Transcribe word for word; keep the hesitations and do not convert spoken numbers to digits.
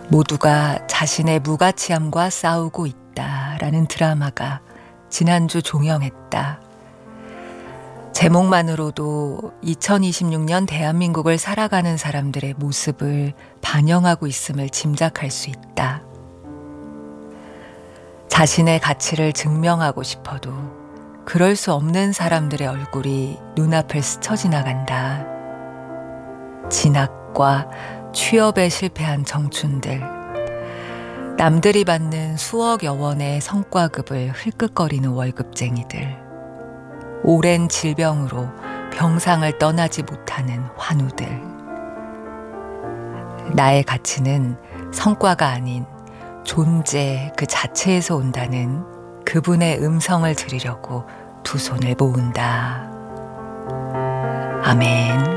모두가 자신의 무가치함과 싸우고 있다라는 드라마가 지난주 종영했다. 제목만으로도 이천이십육 년 대한민국을 살아가는 사람들의 모습을 반영하고 있음을 짐작할 수 있다. 자신의 가치를 증명하고 싶어도 그럴 수 없는 사람들의 얼굴이 눈앞을 스쳐 지나간다. 진학과 취업에 실패한 청춘들, 남들이 받는 수억여 원의 성과급을 흘끗거리는 월급쟁이들, 오랜 질병으로 병상을 떠나지 못하는 환우들. 나의 가치는 성과가 아닌 존재 그 자체에서 온다는 그분의 음성을 들으려고 두 손을 모은다. 아멘.